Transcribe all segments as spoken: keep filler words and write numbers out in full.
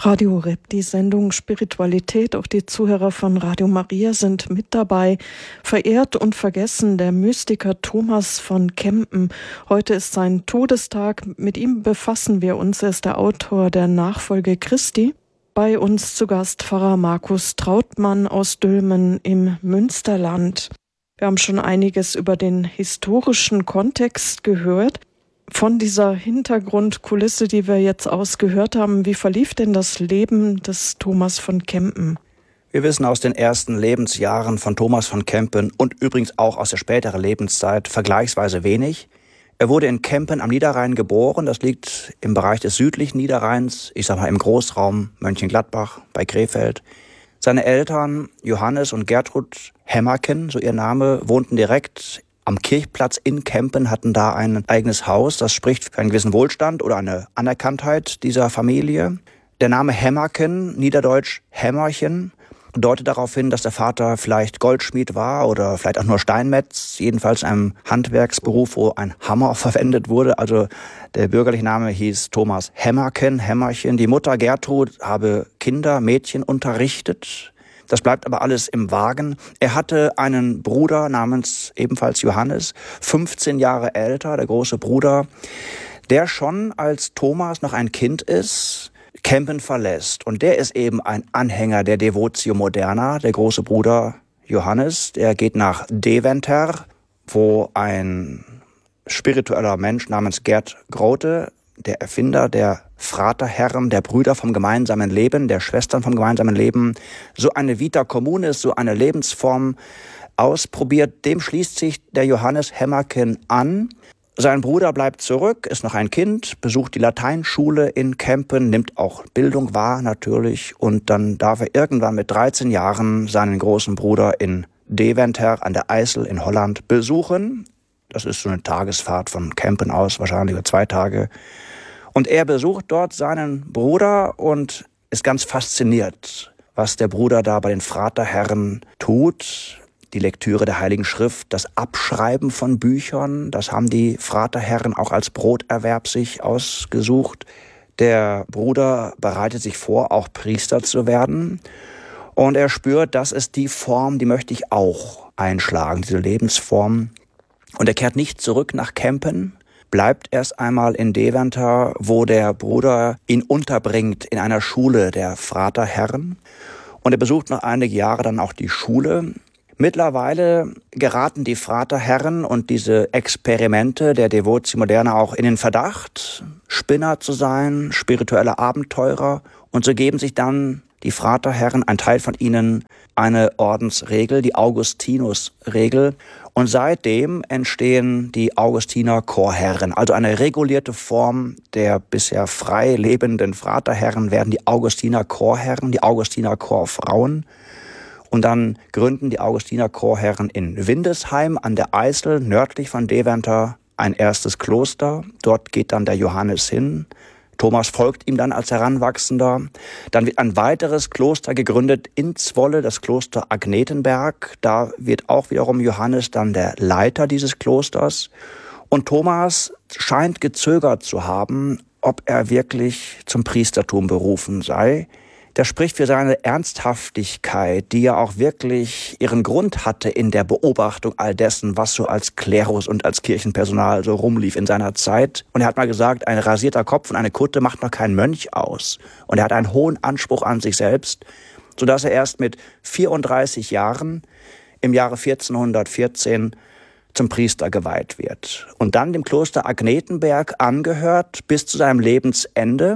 Radio Horeb, die Sendung Spiritualität. Auch die Zuhörer von Radio Maria sind mit dabei. Verehrt und vergessen, der Mystiker Thomas von Kempen. Heute ist sein Todestag. Mit ihm befassen wir uns. Er ist der Autor der Nachfolge Christi. Bei uns zu Gast Pfarrer Markus Trautmann aus Dülmen im Münsterland. Wir haben schon einiges über den historischen Kontext gehört. Von dieser Hintergrundkulisse, die wir jetzt ausgehört haben, wie verlief denn das Leben des Thomas von Kempen? Wir wissen aus den ersten Lebensjahren von Thomas von Kempen und übrigens auch aus der späteren Lebenszeit vergleichsweise wenig. Er wurde in Kempen am Niederrhein geboren. Das liegt im Bereich des südlichen Niederrheins, ich sag mal im Großraum Mönchengladbach bei Krefeld. Seine Eltern, Johannes und Gertrud Hämmerken, so ihr Name, wohnten direkt am Kirchplatz in Kempen, hatten da ein eigenes Haus. Das spricht für einen gewissen Wohlstand oder eine Anerkanntheit dieser Familie. Der Name Hämmerken, niederdeutsch Hämmerchen, deutet darauf hin, dass der Vater vielleicht Goldschmied war oder vielleicht auch nur Steinmetz, jedenfalls einem Handwerksberuf, wo ein Hammer verwendet wurde. Also der bürgerliche Name hieß Thomas Hämmerken, Hämmerchen. Die Mutter Gertrud habe Kinder, Mädchen unterrichtet. Das bleibt aber alles im Wagen. Er hatte einen Bruder namens ebenfalls Johannes, fünfzehn Jahre älter, der große Bruder, der schon als Thomas noch ein Kind ist, Kempen verlässt. Und der ist eben ein Anhänger der Devotio Moderna, der große Bruder Johannes. Der geht nach Deventer, wo ein spiritueller Mensch namens Gerd Grote, der Erfinder der Fraterherren, der Brüder vom gemeinsamen Leben, der Schwestern vom gemeinsamen Leben, so eine Vita communis, so eine Lebensform ausprobiert. Dem schließt sich der Johannes Hämmerken an. Sein Bruder bleibt zurück, ist noch ein Kind, besucht die Lateinschule in Kempen, nimmt auch Bildung wahr natürlich und dann darf er irgendwann mit dreizehn Jahren seinen großen Bruder in Deventer an der Eisel in Holland besuchen. Das ist so eine Tagesfahrt von Kempen aus, wahrscheinlich über zwei Tage. Und er besucht dort seinen Bruder und ist ganz fasziniert, was der Bruder da bei den Fraterherren tut. Die Lektüre der Heiligen Schrift, das Abschreiben von Büchern, das haben die Fraterherren auch als Broterwerb sich ausgesucht. Der Bruder bereitet sich vor, auch Priester zu werden. Und er spürt, das ist die Form, die möchte ich auch einschlagen, diese Lebensform. Und er kehrt nicht zurück nach Kempen, bleibt erst einmal in Deventer, wo der Bruder ihn unterbringt in einer Schule der Fraterherren. Und er besucht noch einige Jahre dann auch die Schule. Mittlerweile geraten die Fraterherren und diese Experimente der Devotio Moderna auch in den Verdacht, Spinner zu sein, spirituelle Abenteurer. Und so geben sich dann die Fraterherren, ein Teil von ihnen, eine Ordensregel, die Augustinus-Regel. Und seitdem entstehen die Augustiner-Chorherren. Also eine regulierte Form der bisher frei lebenden Fraterherren werden die Augustiner-Chorherren, die Augustiner-Chorfrauen. Und dann gründen die Augustiner-Chorherren in Windesheim an der Eisel, nördlich von Deventer, ein erstes Kloster. Dort geht dann der Johannes hin. Thomas folgt ihm dann als Heranwachsender. Dann wird ein weiteres Kloster gegründet in Zwolle, das Kloster Agnetenberg. Da wird auch wiederum Johannes dann der Leiter dieses Klosters. Und Thomas scheint gezögert zu haben, ob er wirklich zum Priestertum berufen sei. Das spricht für seine Ernsthaftigkeit, die ja auch wirklich ihren Grund hatte in der Beobachtung all dessen, was so als Klerus und als Kirchenpersonal so rumlief in seiner Zeit. Und er hat mal gesagt, ein rasierter Kopf und eine Kutte macht noch kein Mönch aus. Und er hat einen hohen Anspruch an sich selbst, sodass er erst mit vierunddreißig Jahren im Jahre vierzehnhundertvierzehn zum Priester geweiht wird. Und dann dem Kloster Agnetenberg angehört bis zu seinem Lebensende.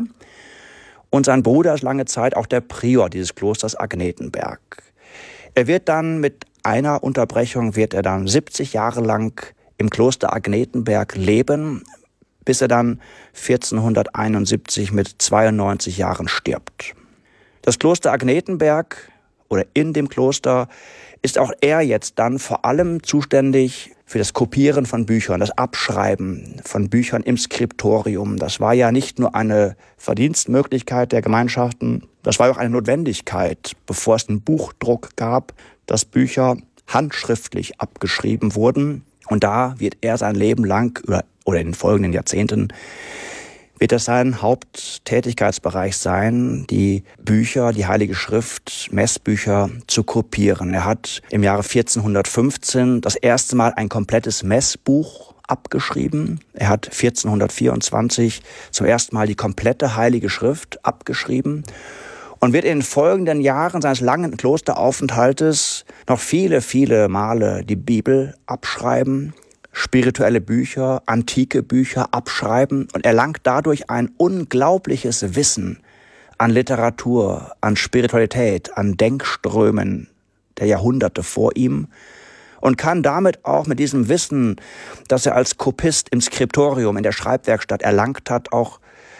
Und sein Bruder ist lange Zeit auch der Prior dieses Klosters Agnetenberg. Er wird dann mit einer Unterbrechung, wird er dann siebzig Jahre lang im Kloster Agnetenberg leben, bis er dann vierzehnhunderteinundsiebzig mit zweiundneunzig Jahren stirbt. Das Kloster Agnetenberg oder in dem Kloster ist auch er jetzt dann vor allem zuständig für das Kopieren von Büchern, das Abschreiben von Büchern im Skriptorium. Das war ja nicht nur eine Verdienstmöglichkeit der Gemeinschaften, das war auch eine Notwendigkeit, bevor es einen Buchdruck gab, dass Bücher handschriftlich abgeschrieben wurden. Und da wird er sein Leben lang oder, oder in den folgenden Jahrzehnten wird das sein Haupttätigkeitsbereich sein, die Bücher, die Heilige Schrift, Messbücher zu kopieren. Er hat im Jahre vierzehnhundertfünfzehn das erste Mal ein komplettes Messbuch abgeschrieben. Er hat vierzehnhundertvierundzwanzig zum ersten Mal die komplette Heilige Schrift abgeschrieben und wird in den folgenden Jahren seines langen Klosteraufenthaltes noch viele, viele Male die Bibel abschreiben, spirituelle Bücher, antike Bücher abschreiben und erlangt dadurch ein unglaubliches Wissen an Literatur, an Spiritualität, an Denkströmen der Jahrhunderte vor ihm und kann damit auch mit diesem Wissen, das er als Kopist im Skriptorium in der Schreibwerkstatt erlangt hat, auch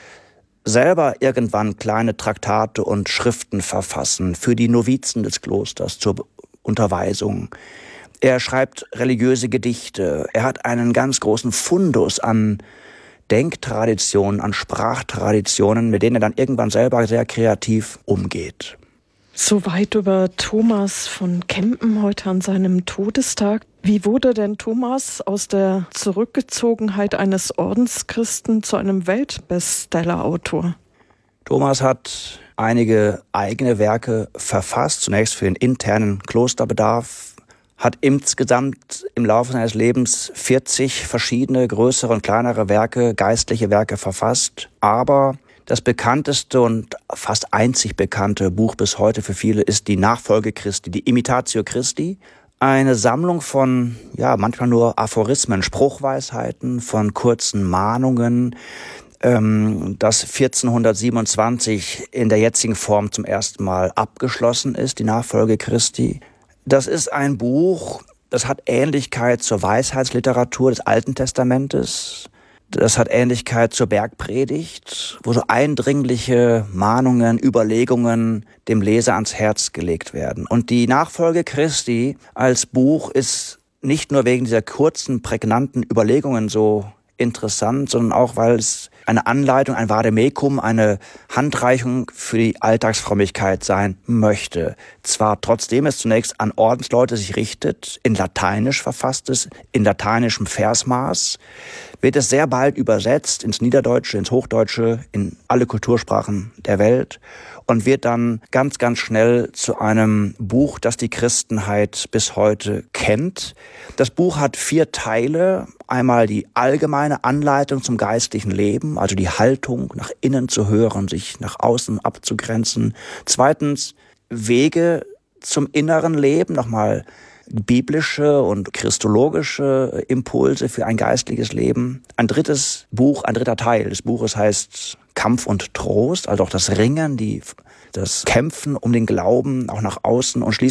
selber irgendwann kleine Traktate und Schriften verfassen für die Novizen des Klosters zur Unterweisung. Er schreibt religiöse Gedichte. Er hat einen ganz großen Fundus an Denktraditionen, an Sprachtraditionen, mit denen er dann irgendwann selber sehr kreativ umgeht. Soweit über Thomas von Kempen heute an seinem Todestag. Wie wurde denn Thomas aus der Zurückgezogenheit eines Ordenschristen zu einem Weltbestseller-Autor? Thomas hat einige eigene Werke verfasst, zunächst für den internen Klosterbedarf, hat insgesamt im Laufe seines Lebens vierzig verschiedene größere und kleinere Werke, geistliche Werke verfasst. Aber das bekannteste und fast einzig bekannte Buch bis heute für viele ist die Nachfolge Christi, die Imitatio Christi. Eine Sammlung von, ja, manchmal nur Aphorismen, Spruchweisheiten, von kurzen Mahnungen, ähm, das vierzehnhundertsiebenundzwanzig in der jetzigen Form zum ersten Mal abgeschlossen ist, die Nachfolge Christi. Das ist ein Buch, das hat Ähnlichkeit zur Weisheitsliteratur des Alten Testamentes. Das hat Ähnlichkeit zur Bergpredigt, wo so eindringliche Mahnungen, Überlegungen dem Leser ans Herz gelegt werden. Und die Nachfolge Christi als Buch ist nicht nur wegen dieser kurzen, prägnanten Überlegungen so interessant, sondern auch, weil es eine Anleitung, ein Vademecum, eine Handreichung für die Alltagsfrömmigkeit sein möchte. Zwar trotzdem es zunächst an Ordensleute sich richtet, in Lateinisch verfasst ist, in lateinischem Versmaß, wird es sehr bald übersetzt ins Niederdeutsche, ins Hochdeutsche, in alle Kultursprachen der Welt und wird dann ganz, ganz schnell zu einem Buch, das die Christenheit bis heute kennt. Das Buch hat vier Teile. Einmal die allgemeine Anleitung zum geistlichen Leben, also die Haltung, nach innen zu hören, sich nach außen abzugrenzen. Zweitens Wege zum inneren Leben, nochmal biblische und christologische Impulse für ein geistliches Leben. Ein drittes Buch, ein dritter Teil des Buches heißt Kampf und Trost, also auch das Ringen, die, das Kämpfen um den Glauben, auch nach außen und schließlich